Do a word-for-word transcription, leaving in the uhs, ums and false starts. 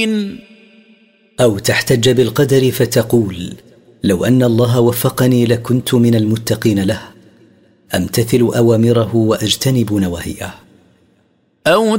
أو تحتج بالقدر فتقول: لو أن الله وفقني لكنت من المتقين له، أمتثل أوامره وأجتنب نواهيه. أو